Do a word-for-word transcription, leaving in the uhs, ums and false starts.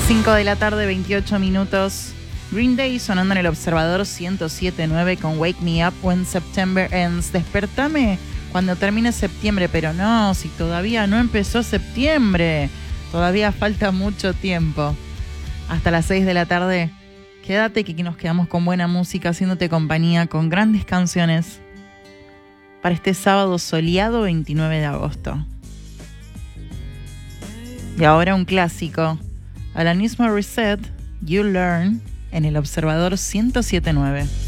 cinco de la tarde, veintiocho minutos. Green Day sonando en el Observador ciento siete punto nueve con Wake Me Up When September Ends. Despertame cuando termine septiembre, pero no, si todavía no empezó septiembre. Todavía falta mucho tiempo. Hasta las seis de la tarde, quédate que nos quedamos con buena música, haciéndote compañía con grandes canciones para este sábado soleado veintinueve de agosto. Y ahora un clásico. Alanis Morissette, You Learn, en el Observador ciento siete punto nueve.